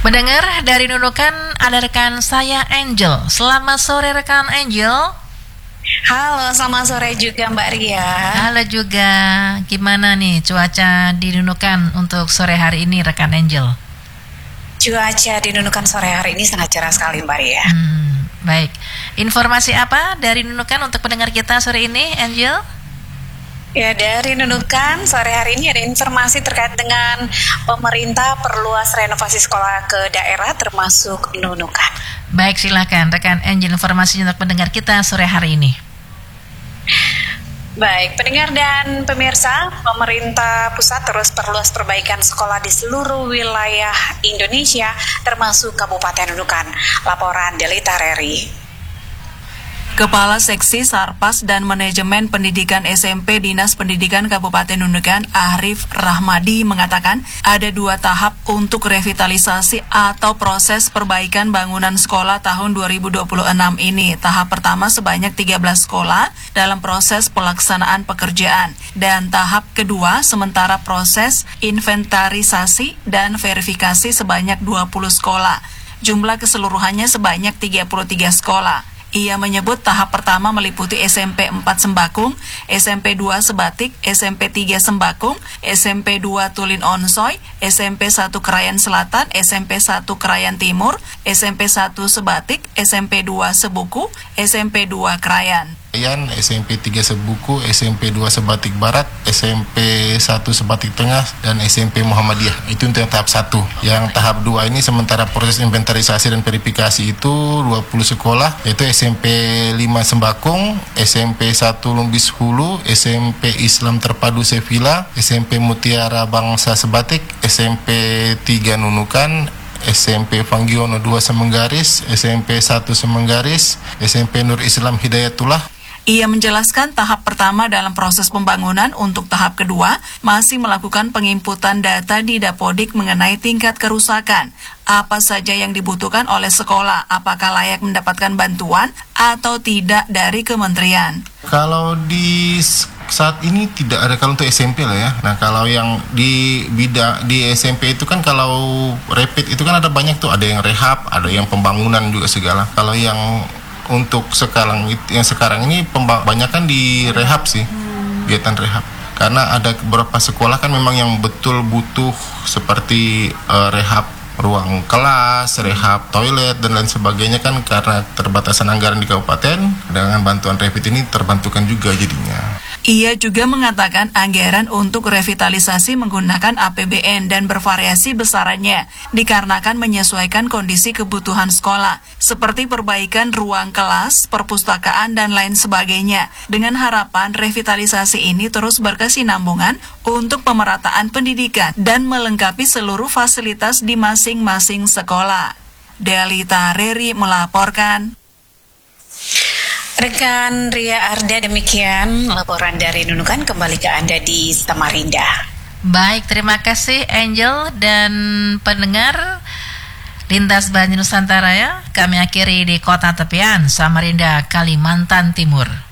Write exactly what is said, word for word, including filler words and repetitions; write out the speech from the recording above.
Pendengar dari Nunukan, ada rekan saya Angel. Selamat sore rekan Angel. Halo, selamat sore juga Mbak Ria. Halo juga. Gimana nih cuaca di Nunukan untuk sore hari ini rekan Angel? Cuaca di Nunukan sore hari ini sangat cerah sekali Mbak Ria. Hmm, baik. Informasi apa dari Nunukan untuk pendengar kita sore ini, Angel? Ya, dari Nunukan sore hari ini ada informasi terkait dengan pemerintah perluas renovasi sekolah ke daerah termasuk Nunukan. Baik, silakan rekan Angel informasinya untuk pendengar kita sore hari ini. Baik, pendengar dan pemirsa, pemerintah pusat terus perluas perbaikan sekolah di seluruh wilayah Indonesia termasuk Kabupaten Nunukan. Laporan Delita Reri. Kepala Seksi Sarpas dan Manajemen Pendidikan S M P Dinas Pendidikan Kabupaten Nunukan, Arif Rahmadi, mengatakan ada dua tahap untuk revitalisasi atau proses perbaikan bangunan sekolah tahun dua ribu dua puluh enam ini. Tahap pertama sebanyak tiga belas sekolah dalam proses pelaksanaan pekerjaan. Dan tahap kedua sementara proses inventarisasi dan verifikasi sebanyak dua puluh sekolah. Jumlah keseluruhannya sebanyak tiga puluh tiga sekolah. Ia menyebut tahap pertama meliputi S M P empat Sembakung, S M P dua Sebatik, S M P tiga Sembakung, S M P dua Tulin Onsoy, S M P satu Krayan Selatan, S M P satu Krayan Timur, S M P satu Sebatik, S M P dua Sebuku, S M P dua Krayan. S M P tiga Sebuku, S M P dua Sebatik Barat, S M P satu Sebatik Tengah, dan S M P Muhammadiyah. Itu untuk yang tahap satu. Yang tahap dua ini sementara proses inventarisasi dan verifikasi itu dua puluh sekolah, yaitu S M P lima Sembakung, S M P satu Lumbis Hulu, S M P Islam Terpadu Sevilla, S M P Mutiara Bangsa Sebatik, S M P tiga Nunukan, S M P Panggiono dua Semenggaris, S M P satu Semenggaris, S M P Nur Islam Hidayatullah. Ia menjelaskan tahap pertama dalam proses pembangunan. Untuk tahap kedua masih melakukan penginputan data di Dapodik mengenai tingkat kerusakan, apa saja yang dibutuhkan oleh sekolah, apakah layak mendapatkan bantuan atau tidak dari kementerian. Kalau di saat ini tidak ada, kalau untuk S M P lah ya. Nah, kalau yang di bidang di S M P itu kan kalau rapid itu kan ada banyak tuh, ada yang rehab, ada yang pembangunan juga segala. Kalau yang untuk sekarang yang sekarang ini kebanyakan di rehab sih, kegiatan rehab. Karena ada beberapa sekolah kan memang yang betul butuh seperti uh, rehab ruang kelas, rehab toilet dan lain sebagainya kan, karena terbatasan anggaran di kabupaten. Dengan bantuan rapid ini terbantukan juga jadinya. Ia juga mengatakan anggaran untuk revitalisasi menggunakan A P B N dan bervariasi besarannya dikarenakan menyesuaikan kondisi kebutuhan sekolah, seperti perbaikan ruang kelas, perpustakaan, dan lain sebagainya. Dengan harapan revitalisasi ini terus berkesinambungan untuk pemerataan pendidikan dan melengkapi seluruh fasilitas di masing-masing sekolah. Delita Reri melaporkan. Rekan Ria Arda, demikian laporan dari Nunukan. Kembali ke Anda di Samarinda. Baik, terima kasih Angel dan pendengar Lintas Banyu Nusantara ya. Kami akhiri di Kota Tepian, Samarinda, Kalimantan Timur.